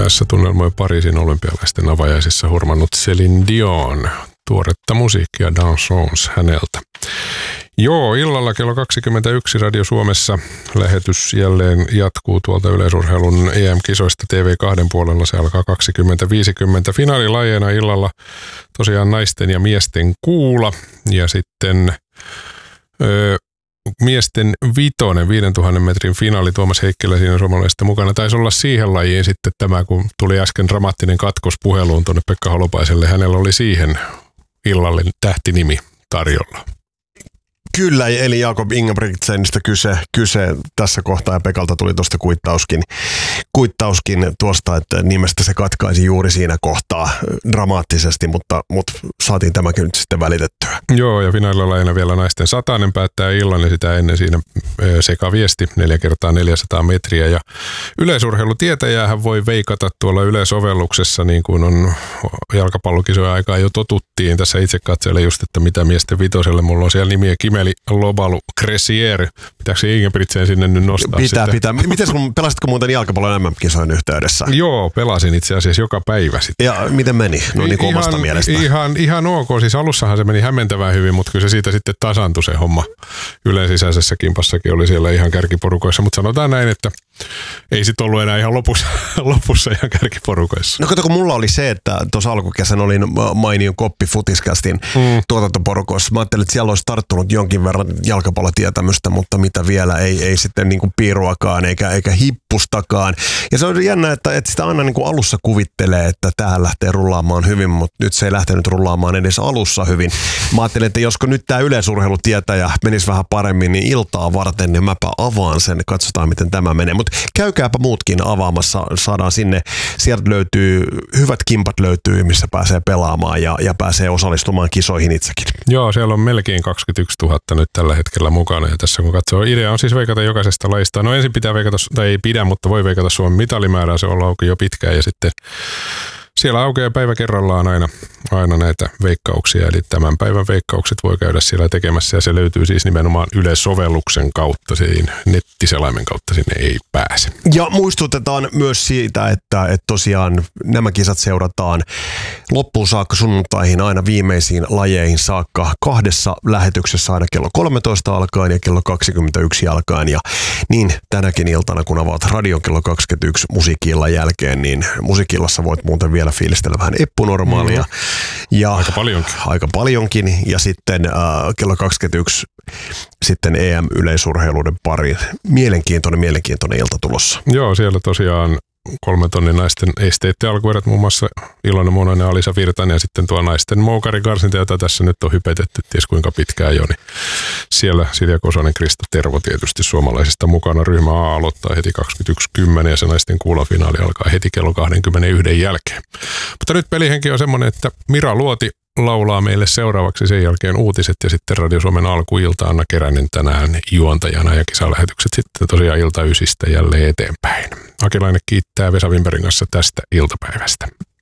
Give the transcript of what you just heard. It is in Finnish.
tässä tunnelmoi Pariisin olympialaisten avajaisissa hurmannut Céline Dion. Tuoretta musiikkia Dansons häneltä. Joo, illalla kello 21 Radio Suomessa lähetys jälleen jatkuu tuolta yleisurheilun EM-kisoista TV2 puolella. Se alkaa 20.50. Finaalilajeina illalla tosiaan naisten ja miesten kuula ja sitten miesten 5000 metrin finaali. Tuomas Heikkilä siinä suomalaisesta mukana. Taisi olla siihen lajiin sitten tämä, kun tuli äsken dramaattinen katkos puheluun tuonne Pekka Holopaiselle. Hänellä oli siihen illalle tähtinimi tarjolla. Kyllä, eli Jakob Ingebrigtsenistä kyse tässä kohtaa ja Pekalta tuli tuosta kuittauskin tuosta, että nimestä se katkaisi juuri siinä kohtaa dramaattisesti, mutta saatiin tämäkin nyt sitten välitettyä. Joo, ja finaalilajina vielä naisten 100 päättää illan ja sitä ennen siinä sekaviesti 4x400 metriä. Ja yleisurheilutietäjäähän voi veikata tuolla yleisovelluksessa, niin kuin on jalkapallokisojen aikaa jo totuttiin. Tässä itse katselen just, että mitä miesten vitoselle. Mulla on siellä nimiä Kimeli Lobalu Cressier. Pitääkö Ingebrigtsen sinne nyt nostaa? Pitää. Pelasitko muuten jalkapallon MM-kisojen yhteydessä? Joo, pelasin itse asiassa joka päivä sitten. Ja miten meni? No niin kuin omasta mielestä. Ihan ok. Siis alussahan se meni hämmentävän hyvin, mutta kyllä se siitä sitten tasantui se homma. Ylen sisäisessä kimpassakin oli siellä ihan kärkiporukoissa, mutta sanotaan näin, että ei sit ollut enää ihan lopussa ihan kärkiporukoissa. No kato, kun mulla oli se, että tuossa alkukesän olin Mainion Koppi Futiscastin tuotantoporukoissa. Mä ajattelin, että siellä olisi tarttunut jonkin verran jalkapallotietämystä, mutta mitä vielä, ei sitten niin kuin piiruakaan eikä hippustakaan. Ja se on jännä, että sitä aina niin kuin alussa kuvittelee, että tähän lähtee rullaamaan hyvin, mutta nyt se ei lähtenyt rullaamaan edes alussa hyvin. Mä ajattelin, että josko nyt tämä yleisurheilutietäjä menisi vähän paremmin, niin iltaa varten, niin mäpä avaan sen, katsotaan miten tämä menee. Mutta käykääpä muutkin avaamassa, saadaan sinne, sieltä löytyy, hyvät kimpat löytyy, missä pääsee pelaamaan ja pääsee osallistumaan kisoihin itsekin. Joo, siellä on melkein 21 000 nyt tällä hetkellä mukana ja tässä kun katsoo, idea on siis veikata jokaisesta lajista. No ensin pitää veikata, tai ei pidä, mutta voi veikata Suomen mitalimäärää, se on auki jo pitkään ja sitten siellä aukeaa päivä kerrallaan aina näitä veikkauksia, eli tämän päivän veikkaukset voi käydä siellä tekemässä ja se löytyy siis nimenomaan yleissovelluksen kautta, nettiselaimen kautta sinne ei pääse. Ja muistutetaan myös siitä, että tosiaan nämä kisat seurataan loppuun saakka sunnuntaihin aina viimeisiin lajeihin saakka 2 lähetyksessä aina kello 13 alkaen ja kello 21 alkaen ja niin tänäkin iltana kun avaat radion kello 21 musiikillan jälkeen, niin musiikillassa voit muuten vielä fiilistellä vähän eppunormaalia. Ja aika paljonkin. Ja sitten kello 21 sitten EM-yleisurheiluiden pari. Mielenkiintoinen ilta tulossa. Joo, siellä tosiaan 3 tonnin naisten esteetti-alkuerät, muun muassa Ilona Muonainen ja Alisa Virtanen ja sitten tuo naisten moukarikarsinta, jota tässä nyt on hypetetty ties kuinka pitkään jo, niin siellä Silja Kosonen, Krista Tervo tietysti suomalaisista mukana. Ryhmä A aloittaa heti 21.10 ja se naisten kuulafinaali alkaa heti kello 21 jälkeen. Mutta nyt pelihenki on semmoinen, että Mira Luoti laulaa meille seuraavaksi, sen jälkeen uutiset ja sitten Radio Suomen alkuilta Anna Keränen tänään juontajana ja kisalähetykset sitten tosiaan ilta 9 jälleen eteenpäin. Akelainen kiittää Vesa Wimbergin kanssa tästä iltapäivästä.